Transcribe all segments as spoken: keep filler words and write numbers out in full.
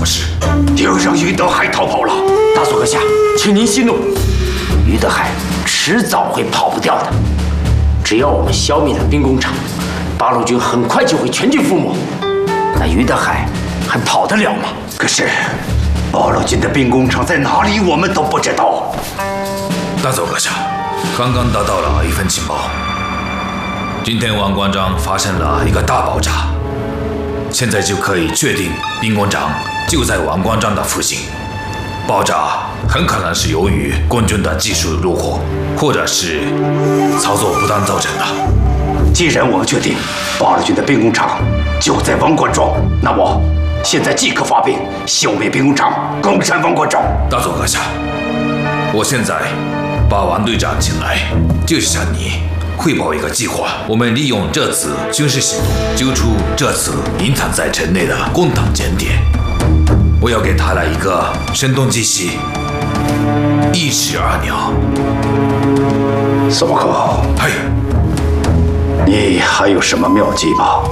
么事？ 又让于德海逃跑了。 大佐阁下，请您息怒。于德海迟早会跑不掉的。只要我们消灭了兵工厂，八路军很快就会全军覆没。那于德海还跑得了吗？ 可是，八路军的兵工厂在哪里，我们都不知道。 大佐阁下，刚刚得到了一份情报。 今天王关长发生了一个大爆炸，现在就可以确定兵工厂就在王关长的附近。爆炸很可能是由于共军的技术入伙，或者是操作不当造成的。 既然我们确定八路军的兵工厂就在王关庄，那么现在即刻发兵消灭兵工厂，攻占王关庄。 大佐阁下，我现在把王队长请来，就是向你 汇报一个计划，我们利用这次军事行动，揪出这次隐藏在城内的共党间谍。我要给他来一个声东击西，一石二鸟。 索马克， 嘿， 你还有什么妙计吗？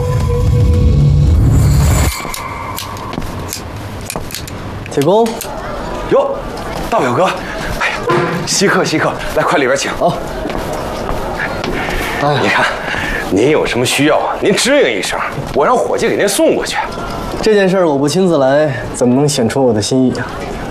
铁公， 哟，大表哥，哎呀，稀客稀客，来，快里边请。 好。 哎，你看，您有什么需要啊？您支应一声，我让伙计给您送过去。 这件事儿我不亲自来，怎么能显出我的心意啊？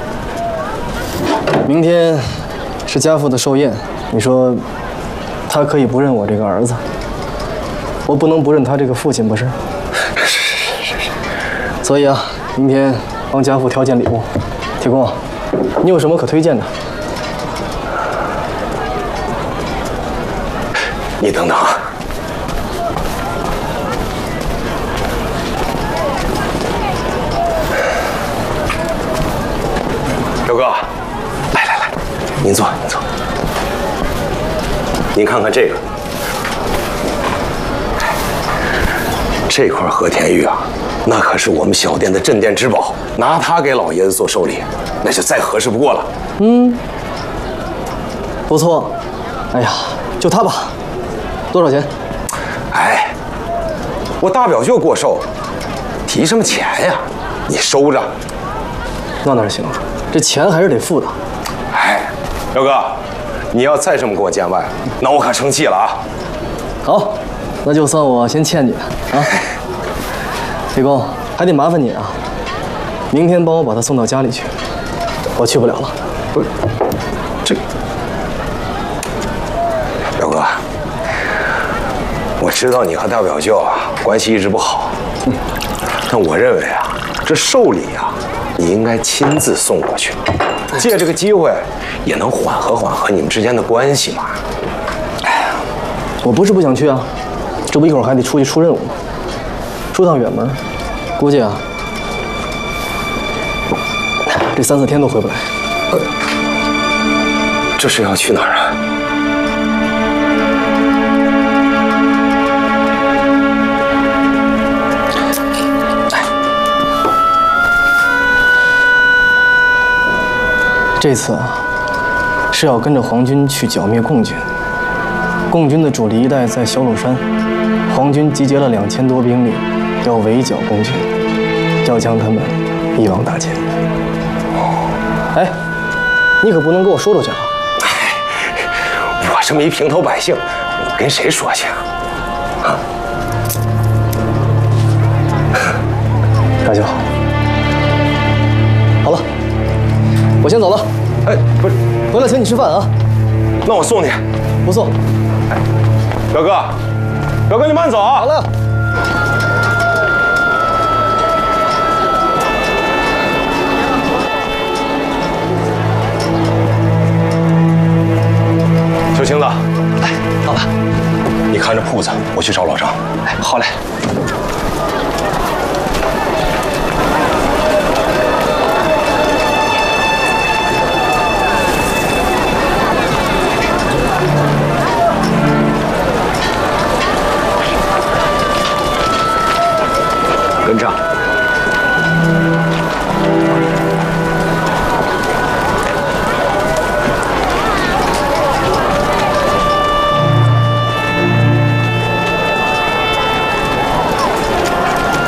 明天是家父的寿宴，你说他可以不认我这个儿子，我不能不认他这个父亲，不是？ 是是是是是。 所以啊，明天帮家父挑件礼物。铁公，你有什么可推荐的？ 你等等啊！表哥，来来来，您坐，您坐。您看看这个，这块和田玉啊，那可是我们小店的镇店之宝，拿它给老爷子做寿礼，那就再合适不过了。 嗯，不错。哎呀，就它吧。 多少钱？ 哎，我大表舅过寿，提什么钱呀？你收着。 那哪行？这钱还是得付的。 哎，表哥，你要再这么给我见外，那我可生气了啊！ 好，那就算我先欠你的啊。铁公，还得麻烦你啊，明天帮我把他送到家里去，我去不了了。 不是，这表哥。 我知道你和大表舅啊关系一直不好，嗯，但我认为啊，这寿礼啊，你应该亲自送过去，借这个机会也能缓和缓和你们之间的关系嘛。 哎呀，我不是不想去啊，这不一会儿还得出去出任务吗？出趟远门，估计啊，这三四天都回不来。 呃，这是要去哪儿啊？ 这次啊，是要跟着皇军去剿灭共军。共军的主力一带在小鲁山，皇军集结了两千多兵力，要围剿共军，要将他们一网打尽。哎，你可不能跟我说出去啊！ 哎，我这么一平头百姓，我跟谁说去啊？啊！ 大舅，好了。 我先走了， 哎，不是， 回来请你吃饭啊。 那我送你， 不送。 哎，表哥，表哥你慢走啊。 好了。 小青子， 哎，老板， 你看着铺子，我去找老张。 哎，好嘞。 跟上。